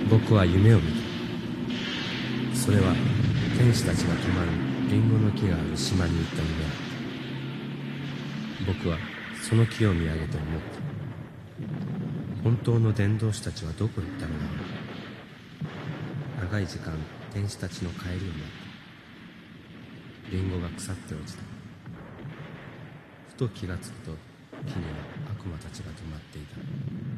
僕は夢を見た。それは天使たちが泊まるリンゴの木がある島に行った夢だった。僕はその木を見上げて思った。本当の伝道師たちはどこへ行ったのだろう。長い時間天使たちの帰りを待った。リンゴが腐って落ちた。ふと気がつくと木には悪魔たちが止まっていた。